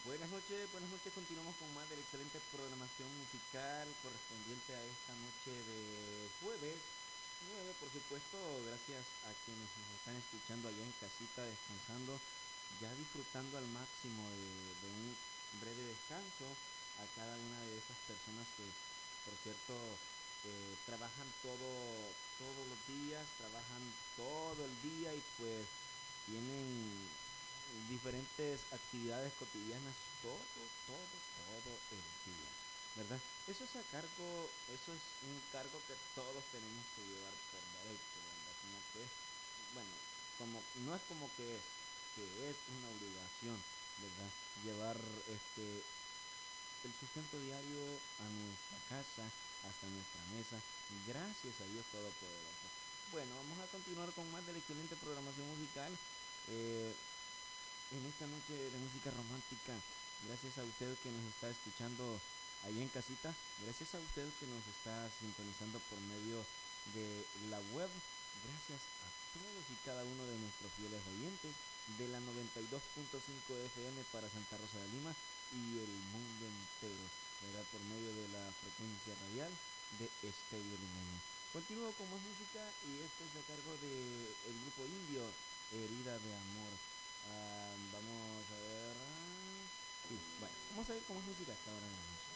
Buenas noches, continuamos con más de la excelente programación musical correspondiente a esta noche de jueves 9, por supuesto, gracias a quienes nos están escuchando allá en casita, descansando, ya disfrutando al máximo de un breve descanso, a cada una de esas personas que, por cierto, trabajan todos los días, trabajan todo el día y pues tienen diferentes actividades cotidianas todo el día, ¿verdad? Eso es un cargo que todos tenemos que llevar por derecho, ¿verdad? Como que es, bueno, no es como que es una obligación, ¿verdad? Llevar el sustento diario a nuestra casa, hasta nuestra mesa, gracias a Dios Todopoderoso. Bueno, vamos a continuar con más de la excelente programación musical. Eh, en esta noche de música romántica. Gracias a usted que nos está escuchando ahí en casita. Gracias a usted que nos está sintonizando por medio de la web. Gracias a todos y cada uno de nuestros fieles oyentes de la 92.5 FM para Santa Rosa de Lima y el mundo entero, ¿verdad? Por medio de la frecuencia radial de Estéreo Limeño. Continúo con más música y esto es a cargo del grupo indio Herida de Amor. Vamos a ver. Sí, bueno, vamos a ir con más música hasta ahora.